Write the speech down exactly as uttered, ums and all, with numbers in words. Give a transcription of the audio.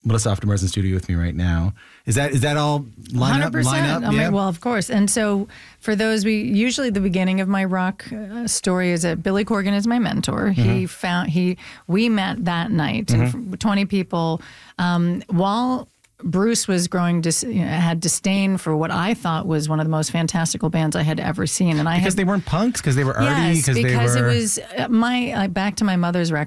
Melissa Offermar's in studio with me right now. Is that is that all line up? Line up? Oh yeah. my, well, of course. And so for those, we usually the beginning of my rock uh, story is that Billy Corgan is my mentor. Mm-hmm. He found he we met that night, mm-hmm. twenty people, um, while Bruce was growing, dis, you know, had disdain for what I thought was one of the most fantastical bands I had ever seen, and I because had, they weren't punks, because they were arty, yes, because because they were. it was uh, my uh, back to my mother's record.